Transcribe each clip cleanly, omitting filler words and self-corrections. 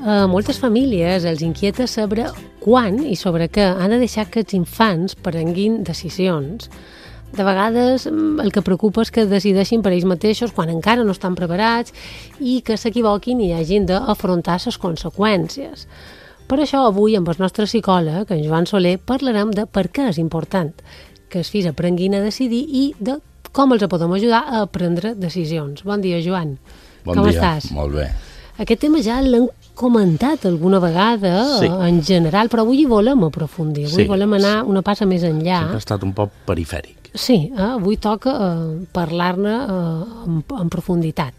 A moltes famílies els inquieta saber quan i sobre què han de deixar que els infants prenguin decisions. De vegades el que preocupa és que decideixin per ells mateixos quan encara no estan preparats i que s'equivoquin i hagin d'afrontar les conseqüències. Per això avui amb el nostre psicòleg, en Joan Soler, parlarem de per què és important que els fills aprenguin a decidir i de com els podem ajudar a prendre decisions. Bon dia, Joan. Bon com dia, estàs? Molt bé. Aquest tema ja l'hem comentat alguna vegada, sí, en general, però avui hi volem aprofundir, avui volem anar una passa més enllà. Sempre ha estat un poc perifèric. Sí, avui toca parlar-ne en profunditat.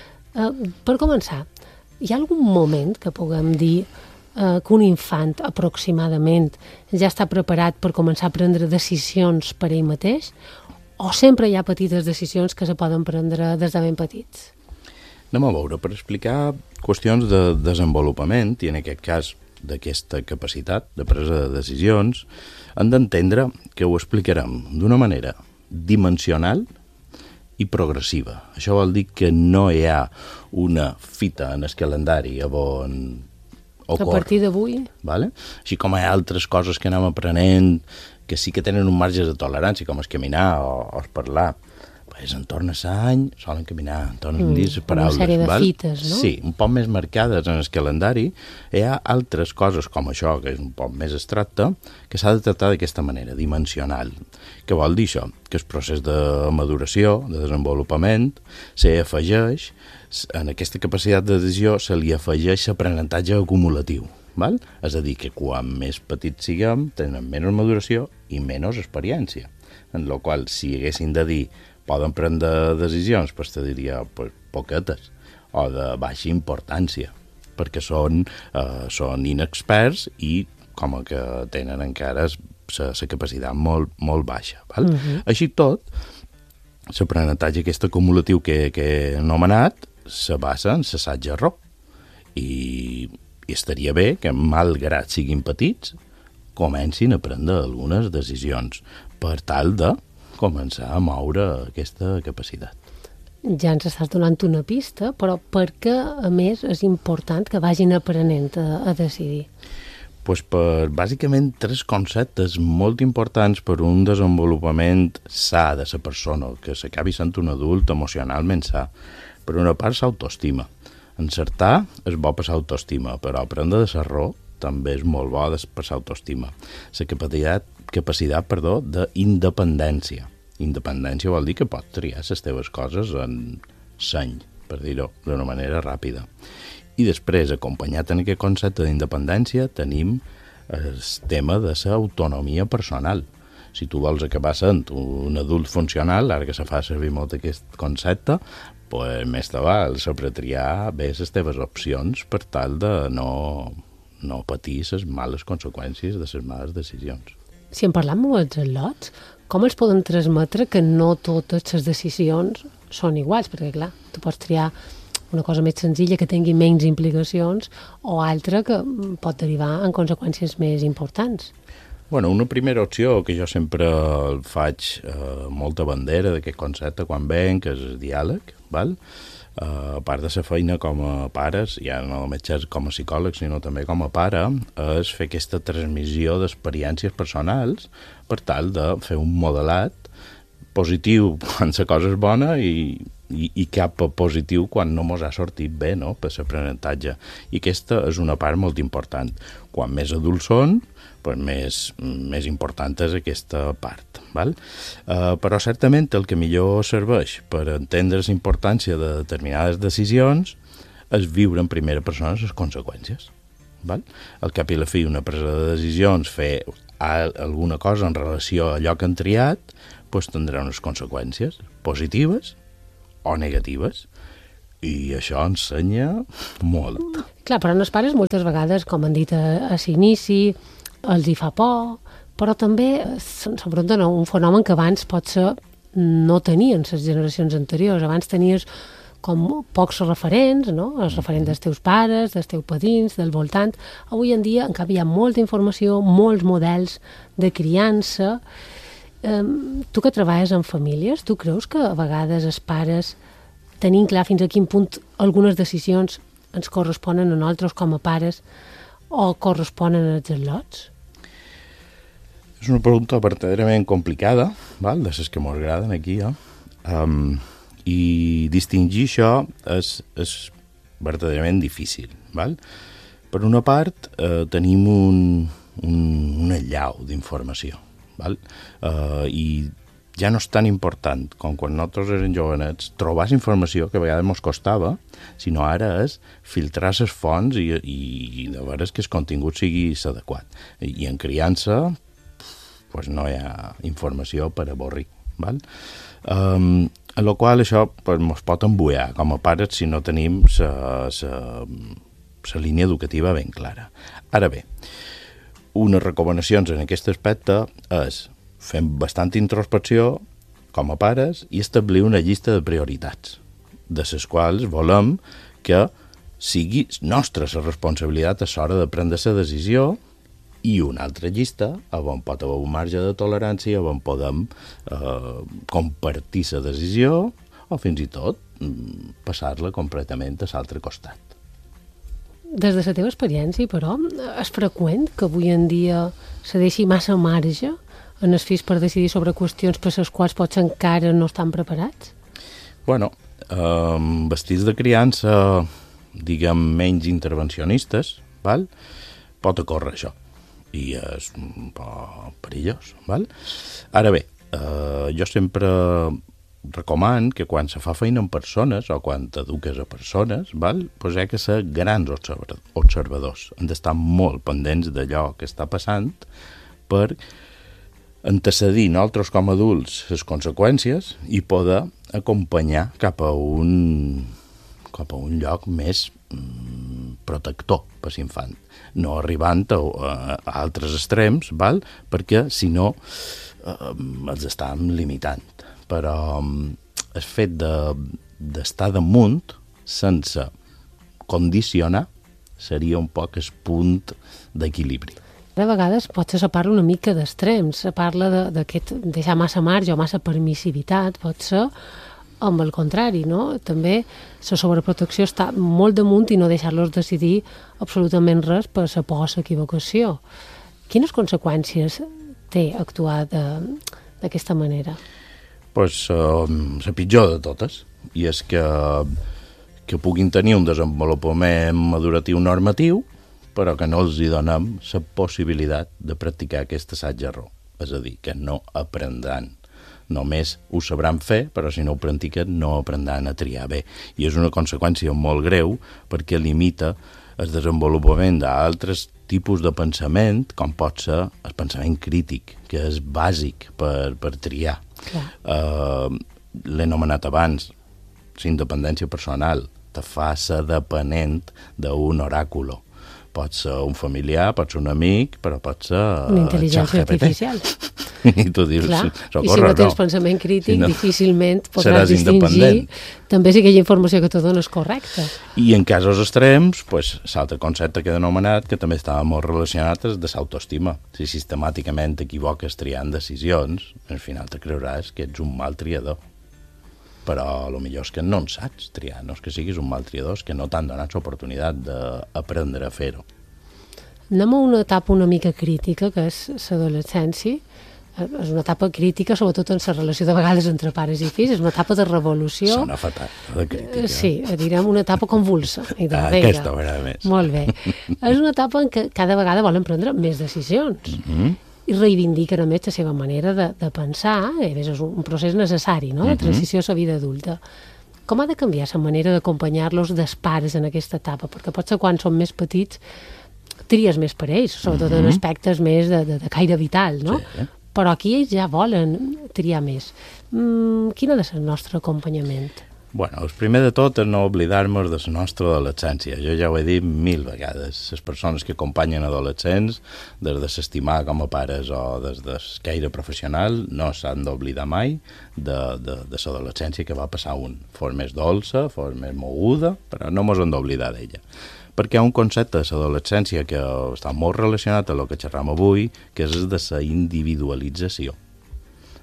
Per començar, hi ha algun moment que puguem dir que un infant aproximadament ja està preparat per començar a prendre decisions per ell mateix? O sempre hi ha petites decisions que se poden prendre des de ben petits? Anem a veure, per explicar qüestions de desenvolupament, i en aquest cas d'aquesta capacitat de presa de decisions, hem d'entendre que ho explicarem d'una manera dimensional i progressiva. Això vol dir que no hi ha una fita en el calendari on ocorre. A partir d'avui? Vale? Així com hi ha altres coses que anem aprenent que sí que tenen un marge de tolerància, com és caminar o és parlar. Pues, entorn a l'any solen caminar, entorn a dir les paraules. Una sèrie de fites, no? Sí, un poc més marcades en el calendari. Hi ha altres coses com això, que és un poc més abstracte, que s'ha de tractar d'aquesta manera, dimensional. Què vol dir això? Que el procés de maduració, de desenvolupament, s'afegeix, en aquesta capacitat de decisió se li afegeix l'aprenentatge acumulatiu. Val? És a dir, que quan més petits siguem, tenen menys maduració i menys experiència. En la qual, si haguessin de dir poden prendre decisions, doncs te diria poquetes, o de baixa importància, perquè són inexperts i com que tenen encara la capacitat molt baixa. Val? Així tot, l'aprenentatge aquest acumulatiu que he anomenat se basa en l'assaig i error. I estaria bé que, malgrat siguin petits, comencin a prendre algunes decisions per tal de començar a moure aquesta capacitat. Ja ens estàs donant una pista, però per què, a més, és important que vagin aprenent a decidir? Pues per, bàsicament, tres conceptes molt importants per un desenvolupament sa de la persona, que s'acabi sent un adult emocionalment sa. Per una part, l'autoestima. Encertar és bo per l'autoestima, però aprendre de l'error també és molt bo per l'autoestima. La capacitat d'independència. Independència vol dir que pots triar les teves coses en seny, per dir-ho d'una manera ràpida. I després, acompanyat en aquest concepte d'independència, tenim el tema de l'autonomia personal. Si tu vols acabar sent un adult funcional, ara que se fa servir molt aquest concepte, pues, més te val sobre triar bé les teves opcions per tal de no patir les males conseqüències de les males decisions. Si en parlam amb els al·lots, com els poden transmetre que no totes les decisions són iguals? Perquè, clar, tu pots triar una cosa més senzilla que tingui menys implicacions o altra que pot derivar en conseqüències més importants. Bueno, una primera opció que jo sempre faig molta bandera d'aquest concepte quan venc, que és el diàleg, val? A part de la feina com a pares, ja no només com a psicòleg, sinó també com a pare, és fer aquesta transmissió d'experiències personals per tal de fer un modelat positiu quan la cosa és bona i cap positiu quan no mos ha sortit bé, no?, per l'aprenentatge. I aquesta és una part molt important. Quan més adults són, doncs més important és aquesta part. Val? Però certament el que millor serveix per entendre la importància de determinades decisions és viure en primera persona les conseqüències. Val? Al cap i la fi, una presa de decisions, fer alguna cosa en relació a allò que han triat, doncs tindrà unes conseqüències positives o negatives. I això ensenya molt. Clar, però els pares moltes vegades, com han dit a l'inici, els hi fa por, però també s'enfronten a un fenomen que abans potser no tenien les generacions anteriors. Abans tenies com pocs referents, no? Els referents dels teus pares, dels teus padrins, del voltant. Avui en dia, en canvi, hi ha molta informació, molts models de criança. Tu que treballes en famílies, tu creus que a vegades els pares, tenint clar fins a quin punt algunes decisions ens corresponen a nosaltres com a pares o corresponen als al·lots? És una pregunta verdaderament complicada, val? De les que m'agraden aquí, i distingir això és verdaderament difícil. Val? Per una part, tenim un allau d'informació, val? I ja no és tan important com quan nosaltres érem jovenets trobar informació que a vegades ens costava, sinó ara és filtrar les fonts i de veure que el contingut sigui adequat. I en criança pues no hi ha informació per avorrir. Val? En la qual això pues, ens pot embuiar com a pares si no tenim la línia educativa ben clara. Ara bé, unes recomanacions en aquest aspecte és fer bastanta introspecció com a pares i establir una llista de prioritats, de les quals volem que sigui nostra la responsabilitat a l'hora de prendre la decisió i una altra llista on pot haver un marge de tolerància, on podem compartir la decisió o fins i tot passar-la completament a l'altre costat. Des de la teva experiència, però, és freqüent que avui en dia se deixi massa marge en els fills per decidir sobre qüestions per les quals potser encara no estan preparats? Bueno, vestits de criança, diguem, menys intervencionistes, val? Pot ocórrer això. I és un poc perillós, val? Ara bé, jo sempre recoman que quan se fa feina amb persones o quan t'eduques a persones, val? Pues hi ha que ser grans observadors. Han d'estar molt pendents d'allò que està passant per antecedir nosaltres com a adults les conseqüències i poder acompanyar cap a un lloc més protector per l'infant, no arribant a altres extrems, val? Perquè si no els estàvem limitant. Però el fet d'estar damunt sense condicionar seria un poc el punt d'equilibri. De vegades potser se parla una mica d'extrems, se parla d'aquest deixar massa marge o massa permissivitat, pot ser amb el contrari, no? També la sobreprotecció està molt damunt i no deixar-los decidir absolutament res per la por a l'equivocació. Quines conseqüències té actuar d'aquesta manera? Pues la pitjor de totes, i és que puguin tenir un desenvolupament maduratiu normatiu, però que no els hi donem la possibilitat de practicar aquest assaig-error. És a dir, que no aprendran. Només ho sabran fer, però si no ho practiquen no aprendran a triar bé. I és una conseqüència molt greu perquè limita el desenvolupament d'altres tipus de pensament, com pot ser el pensament crític, que és bàsic per triar. L'he anomenat abans, la independència personal te fa ser depenent d'un oràculo. Pot ser un familiar, pot ser un amic, però pot ser una intel·ligència artificial. I tu dius, socorro, i si no tens pensament crític, si no, difícilment podràs distingir també si aquella informació que tu dones és correcta. I en casos extrems, pues, l'altre concepte que he anomenat, que també estava molt relacionat, és de l'autoestima. Si sistemàticament t'equivoques triant decisions, al final te creuràs que ets un mal triador. Però el millor és que no en saps triar, no és que siguis un mal triador, és que no t'han donat l'oportunitat d'aprendre a fer-ho. Anem a una etapa una mica crítica, que és l'adolescència. És una etapa crítica, sobretot en la relació de vegades entre pares i fills, és una etapa de revolució. Sona fatal, de crítica. Sí, direm una etapa convulsa. Aquesta m'agrada més. Molt bé. És una etapa en què cada vegada volen prendre més decisions. I reivindiquen a més la seva manera de pensar, és un procés necessari, no?, de transició a la vida adulta. Com ha de canviar la manera d'acompanyar-los dels pares en aquesta etapa? Perquè potser quan són més petits tries més per ells, sobretot en aspectes més de caire vital, no? Sí. Però aquí ells ja volen triar més. Quin ha de ser el nostre acompanyament? Bueno, el primer de tot és no oblidar-nos de la nostra adolescència. Jo ja ho he dit 1000 vegades. Les persones que acompanyen adolescents, des de s'estimar com a pares o des del caire professional, no s'han d'oblidar mai de l'adolescència que va passar un. Fos més dolça, fos més moguda, però no ens hem d'oblidar d'ella. Perquè hi ha un concepte de l'adolescència que està molt relacionat amb el que xerram avui, que és el de la individualització.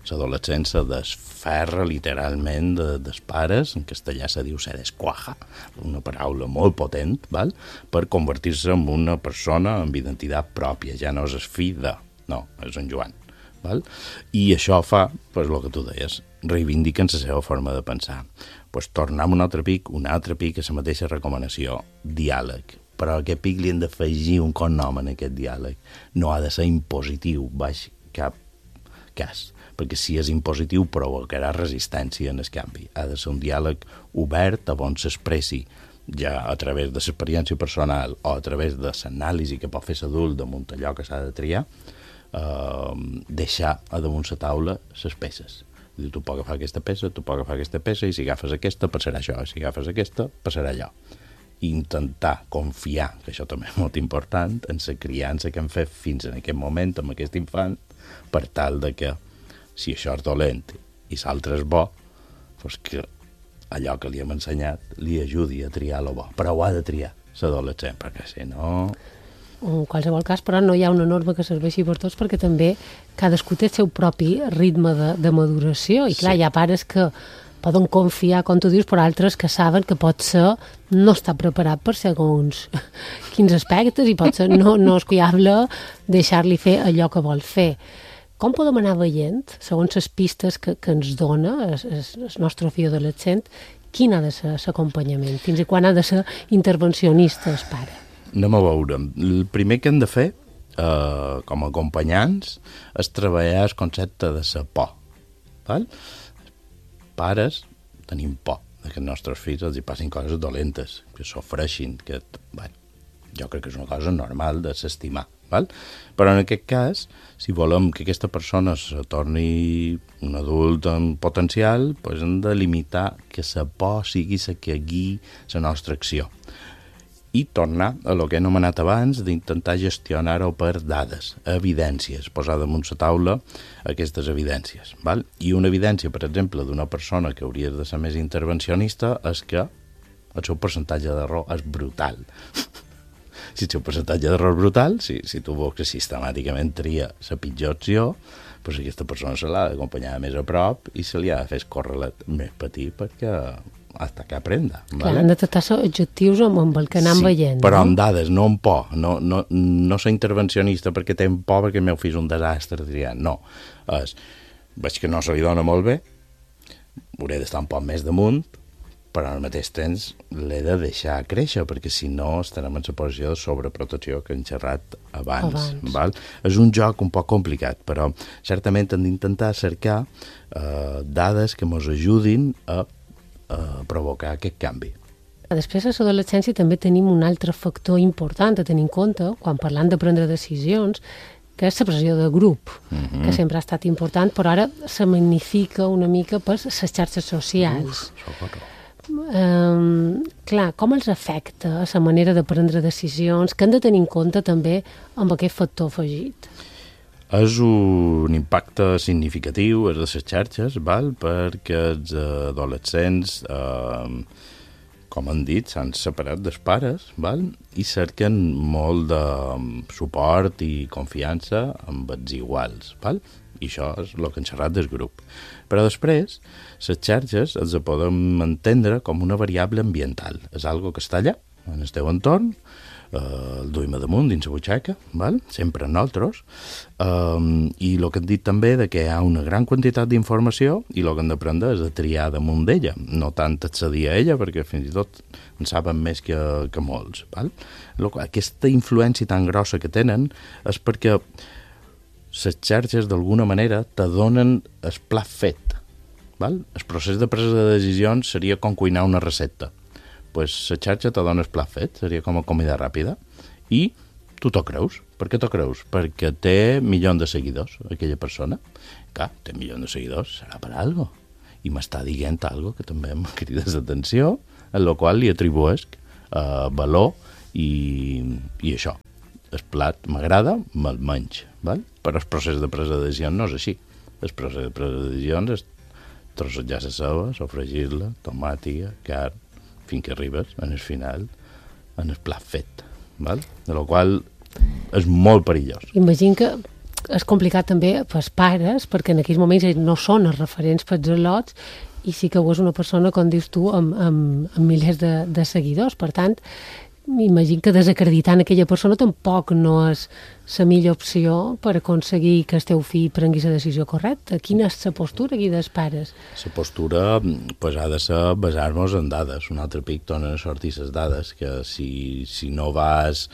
l'adolescent se desferra literalment dels pares, en castellà se diu se desquaja, una paraula molt potent, val? Per convertir-se en una persona amb identitat pròpia, ja no és el fill de, no, és en Joan. Val? I això fa, pues, el que tu deies, reivindiquen la seva forma de pensar. Pues, tornar amb un altre pic a la mateixa recomanació, diàleg. Però a aquest pic li hem d'afegir un cognom en aquest diàleg. No ha de ser impositiu, baix cap cas, perquè si és impositiu provocarà resistència en el canvi. Ha de ser un diàleg obert on s'expressi ja a través de l'experiència personal o a través de l'anàlisi que pot fer l'adult damunt allò que s'ha de triar, deixar a damunt la taula les peces. Diu, tu pots agafar aquesta peça, tu pots agafar aquesta peça, i si agafes aquesta passarà això, i si agafes aquesta passarà allò. I intentar confiar, que això també és molt important, en la criança que hem fet fins en aquest moment amb aquest infant, per tal de que si això és dolent i l'altre és bo, doncs que allò que li hem ensenyat li ajudi a triar el bo. Però ho ha de triar l'adolescent, perquè si no... En qualsevol cas, però, no hi ha una norma que serveixi per tots, perquè també cadascú té el seu propi ritme de maduració, i clar, sí. Hi ha pares que poden confiar, com tu dius, però altres que saben que pot ser no està preparat per segons quins aspectes, i pot ser no és fiable deixar-li fer allò que vol fer. Com podem anar veient, segons les pistes que ens dona el nostre fill adolescent, quin ha de ser l'acompanyament? Fins i quan ha de ser intervencionista el pare? Anem a veure. El primer que hem de fer, com a acompanyants, és treballar el concepte de la por. Val? Pares tenim por que els nostres fills els hi passin coses dolentes, que sofreixin, que, bueno, jo crec que és una cosa normal de s'estimar. Val? Però en aquest cas, si volem que aquesta persona se torni un adult amb potencial, doncs hem de limitar que la por sigui la que guiï la nostra acció. I tornar a lo que he anomenat abans, d'intentar gestionar-ho per dades, evidències, posar damunt la taula aquestes evidències. Val? I una evidència, per exemple, d'una persona que hauria de ser més intervencionista és que el seu percentatge d'error és brutal. Si el seu percentatge d'error és brutal, si tu veus que sistemàticament tria la pitjor opció, doncs aquesta persona se l'ha d'acompanyar més a prop i se li ha de fer correlet més petit perquè hasta que aprenda. Clar, han de tractar objectius amb el que anem veient. Però amb dades, no amb por. No ser intervencionista perquè tenc por perquè el meu fill és un desastre triant. No. Veig que no se li dona molt bé, hauré d'estar un poc més damunt, però al mateix temps l'he de deixar créixer, perquè si no estarem en la posició de sobreprotecció que hem xerrat abans. Val? És un joc un poc complicat, però certament hem d'intentar cercar dades que ens ajudin a provocar aquest canvi. Després, a l'adolescència també tenim un altre factor important a tenir en compte quan parlant de prendre decisions, que és la pressió de grup, que sempre ha estat important, però ara se magnifica una mica per les xarxes socials. Clar, com els afecta a la manera de prendre decisions, que han de tenir en compte també amb aquest factor afegit? És un impacte significatiu a les xarxes, val? Perquè els adolescents, com han dit, s'han separat dels pares, val? I cerquen molt de suport i confiança amb els iguals. Val? I això és el que hem xerrat del grup. Però després, les xarxes els podem entendre com una variable ambiental. És algo que està allà, en el teu entorn, el duim a damunt dins la butxaca, val? Sempre nosaltres, i el que hem dit també de que hi ha una gran quantitat d'informació i el que hem d'aprendre és a triar damunt d'ella, no tant accedir a ella, perquè fins i tot en saben més que molts. Val? Aquesta influència tan grossa que tenen és perquè les xarxes d'alguna manera te donen el plat fet. Val? El procés de presa de decisions seria com cuinar una recepta. Pues la xarxa te dona el plat fet, seria com a comida ràpida, i tu t'ho creus. Per què t'ho creus? Perquè té milions de seguidors, aquella persona. Clar, té milions de seguidors, serà per algo. I m'està dient algo que també em crides d'atenció, en la qual li atribueixo valor i això. El plat m'agrada, me'l menys, val? Però el procés de presa de decisions no és així. El procés de presa de decisions és trossejar la ceba, sofregir-la, tomàtica, carn, fins que arribes, en el final, en el plat fet. Val? De la qual és molt perillós. Imagino que és complicat també pels pares, perquè en aquells moments ells no són els referents pels al·lots, i sí que ho és una persona, com dius tu, amb milers de seguidors. Per tant, m'imagino que desacreditant aquella persona tampoc no és la millor opció per aconseguir que el teu fill prengui la decisió correcta. Quina és la postura aquí dels pares? La postura pues, ha de ser basar-nos en dades. Un altre pic tornen a sortir les dades, que si no vas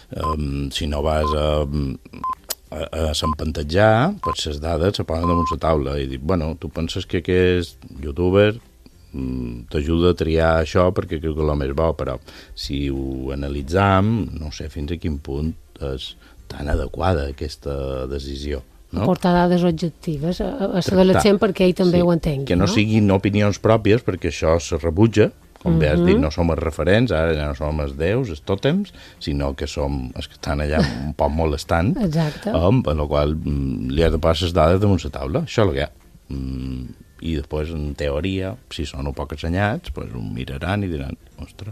a s'empantatjar, pues les dades se posen damunt la taula i dir, bueno, tu penses que aquest youtuber t'ajuda a triar això perquè crec que és el més bo, però si ho analitzam, no sé fins a quin punt és tan adequada aquesta decisió. No? Portar dades objectives a l'adolescent perquè ell també ho entengui. Que no siguin opinions pròpies, perquè això se rebutja, com bé has dit, no som els referents, ara ja no som els déus, els tòtems, sinó que som els que estan allà un poc molestant, amb la qual li has de posar les dades damunt la taula, això és el que hi ha. I després, en teoria, si són un poc assenyats, doncs ho miraran i diran, ostres...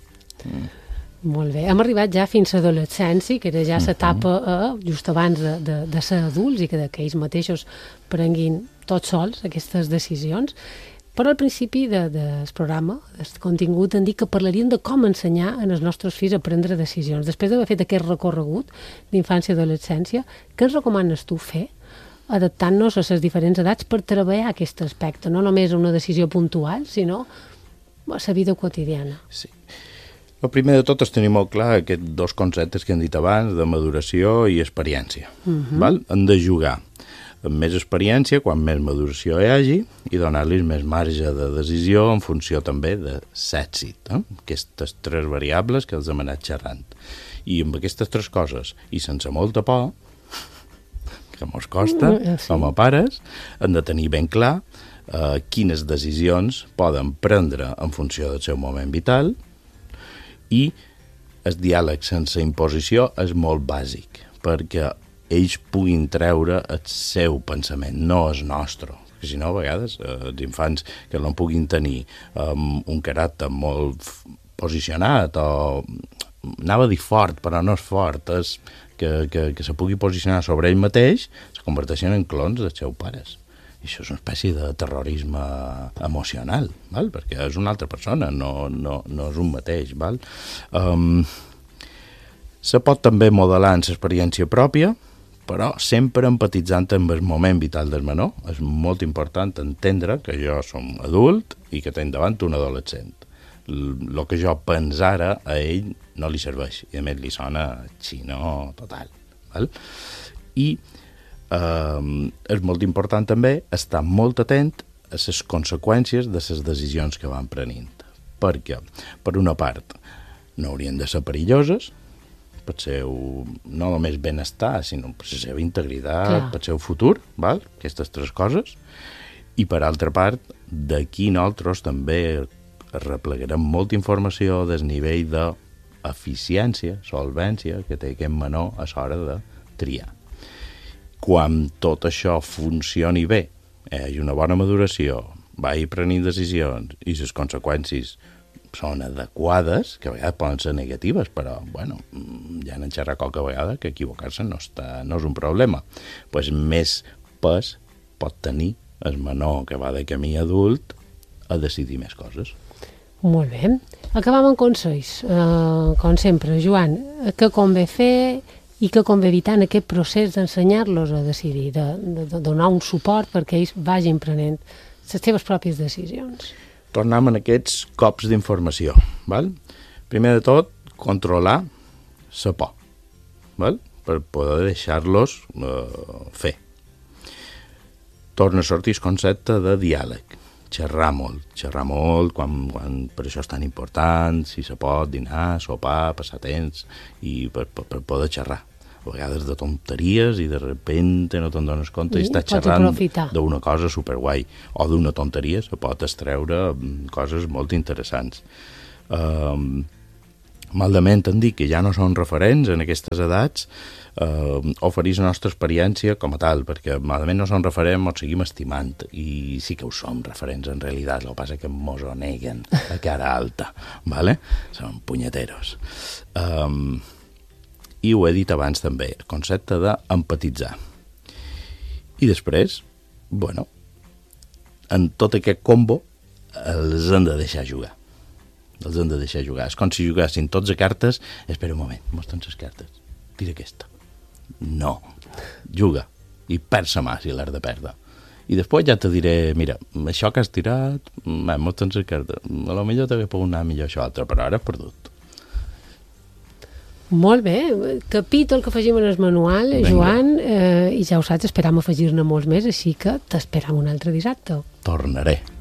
Molt bé. Hem arribat ja fins a l'adolescència, que era ja l'etapa just abans de ser adults i que ells mateixos prenguin tots sols aquestes decisions. Però al principi del programa, del contingut, han dit que parlarien de com ensenyar als nostres fills a prendre decisions. Després d'haver fet aquest recorregut d'infància i adolescència, què ens recomanes tu fer adaptant-nos a les diferents edats per treballar aquest aspecte, no només una decisió puntual, sinó a la vida quotidiana? Sí. El primer de tot és tenir molt clar aquests dos conceptes que hem dit abans, de maduració i experiència. Val? Han de jugar amb més experiència, quan més maduració hi hagi, i donar-los més marge de decisió en funció també de l'èxit. Aquestes tres variables que els hem anat xerrant. I amb aquestes tres coses, i sense molta por, que mos costa, com a pares, hem de tenir ben clar quines decisions poden prendre en funció del seu moment vital, i el diàleg sense imposició és molt bàsic, perquè ells puguin treure el seu pensament, no el nostre. Perquè si no, a vegades, els infants que no puguin tenir un caràcter molt posicionat, o anava a dir fort, però no és fort, és que se pugui posicionar sobre ell mateix, se converteixen en clons dels seus pares. I això és una espècie de terrorisme emocional, val? Perquè és una altra persona, no és un mateix. Val? Se pot també modelar en l'experiència pròpia, però sempre empatitzant amb el moment vital del menor. És molt important entendre que jo som adult i que tinc davant un adolescent. El que jo penso ara a ell no li serveix, i a més li sona xino total. Val? I és molt important també estar molt atent a les conseqüències de les decisions que van prenent. Perquè, per una part, no haurien de ser perilloses, pel seu, no només benestar, sinó per la seva integritat, pel seu futur, val? Aquestes tres coses. I, per altra part, d'aquí nosaltres també replegarem molta informació del nivell d'eficiència, solvència que té aquest menor a l'hora de triar. Quan tot això funcioni bé, hi ha una bona maduració, vagi prenent decisions i les conseqüències són adequades, que a vegades poden ser negatives, però, bueno, ja n'han xerrat qualque vegada que equivocar-se no és un problema. Pues més pes pot tenir el menor que va de camí adult a decidir més coses. Molt bé. Acabam amb consells. Com sempre, Joan, què convé fer i què convé evitar en aquest procés d'ensenyar-los a decidir, de donar un suport perquè ells vagin prenent les seves pròpies decisions? Tornem en aquests cops d'informació. Val? Primer de tot, controlar la por, val? Per poder deixar-los fer. Torna a sortir el concepte de diàleg. Xerrar molt quan per això és tan important, si se pot dinar, sopar, passar temps, i per poder xerrar. A vegades de tonteries i de repente no te'n dones compte i estàs xerrant d'una cosa superguai, o d'una tonteria se pot extreure coses molt interessants. Maldament hem dit que ja no són referents en aquestes edats, oferir la nostra experiència com a tal, perquè malament no són referents, ens seguim estimant, i sí que ho som referents en realitat, el que passa que mos ho neguen a cara alta, ¿vale? Són punyeteros. I ho he dit abans també, el concepte d'empatitzar. I després, bueno, en tot aquest combo els han de deixar jugar. Els han de deixar jugar. És com si jugassin tots a cartes. Espera un moment, mostren les cartes. Tira aquesta. No. Juga. I perd sa mà si l'has de perdre. I després ja te diré, mira, això que has tirat, mostren les cartes. A lo millor t'hagués pogut anar millor això altre, però ara has perdut. Molt bé, capítol que afegim en el manual, Vinga. Joan, i ja ho saps, esperam afegir-ne molts més, així que t'esperam un altre dissabte. Tornaré.